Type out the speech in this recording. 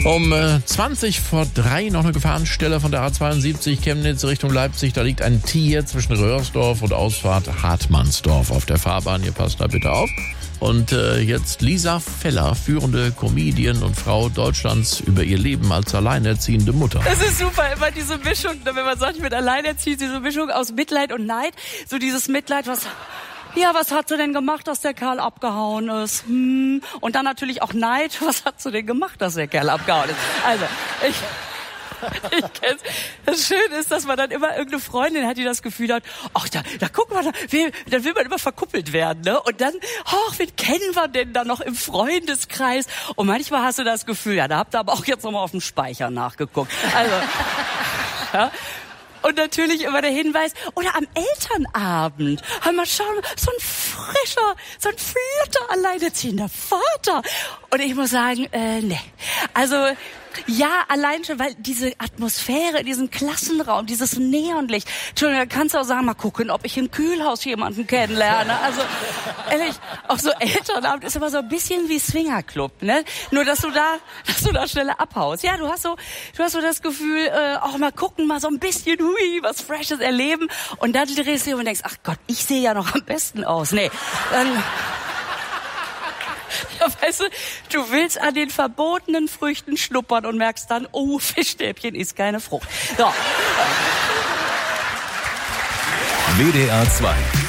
Um 2:20 noch eine Gefahrenstelle von der A72 Chemnitz Richtung Leipzig. Da liegt ein Tier zwischen Röhrsdorf und Ausfahrt Hartmannsdorf auf der Fahrbahn. Ihr passt da bitte auf. Und jetzt Lisa Feller, führende Comedian und Frau Deutschlands, über ihr Leben als alleinerziehende Mutter. Das ist super, immer diese Mischung, wenn man sagt, ich bin alleinerziehend, diese Mischung aus Mitleid und Neid. So dieses Mitleid, was hat sie denn gemacht, dass der Kerl abgehauen ist? Und dann natürlich auch Neid, was hat sie denn gemacht, dass der Kerl abgehauen ist? Also, ich kenn's. Das Schöne ist, dass man dann immer irgendeine Freundin hat, die das Gefühl hat, ach, da guck mal, dann will man immer verkuppelt werden, ne? Und dann, wen kennen wir denn da noch im Freundeskreis? Und manchmal hast du das Gefühl, ja, da habt ihr aber auch jetzt nochmal auf dem Speicher nachgeguckt. Also, ja. Und natürlich immer der Hinweis, oder am Elternabend, mal schauen, so ein flotter, alleinerziehender Vater. Und ich muss sagen, nee. Also, ja, allein schon, weil diese Atmosphäre in diesem Klassenraum, dieses Neonlicht. Entschuldigung, da kannst du auch sagen, mal gucken, ob ich im Kühlhaus jemanden kennenlerne. Also, ehrlich, auch so Elternabend ist immer so ein bisschen wie Swingerclub, ne? Nur, dass du da schneller abhaust. Ja, du hast so das Gefühl, auch mal gucken, mal so ein bisschen, was Freshes erleben. Und dann drehst du dich und denkst, ach Gott, ich sehe ja noch am besten aus. Nee, dann... Ja, weißt du willst an den verbotenen Früchten schnuppern und merkst dann, oh, Fischstäbchen ist keine Frucht. So. WDR 2